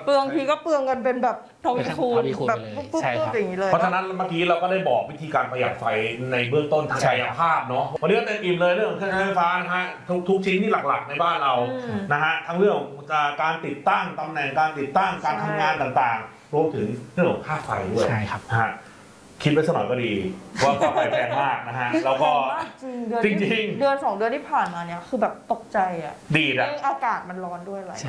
เปลืองทีก็เปลืองกันเป็นแบบทวีคูณแบบปุ๊บอย่างนี้เลยเพราะฉะนั้นเมื่อกี้เราก็ได้บอกวิธีการประหยัดไฟในเบื้องต้นทางกายภาพเนาะวันนี้ก็เต็มอิ่มเลยเรื่องเครื่องใช้ไฟฟ้านะฮะทุกชิ้นที่หลักๆในบ้านเรานะฮะทั้งเรื่องการติดตั้งตำแหน่งการติดตั้งการทำงานต่างๆรวมถึงเรื่องของค่าไฟด้วยใช่ครับฮะคิดไว้สักหน่อยก็ดีว่าค่าไฟแพงมากนะฮะแล้วก็จริงเดือน2 เดือนที่ผ่านมาเนี่ยคือแบบตกใจอ่ะดีนะอากาศมันร้อนด้วยอะไร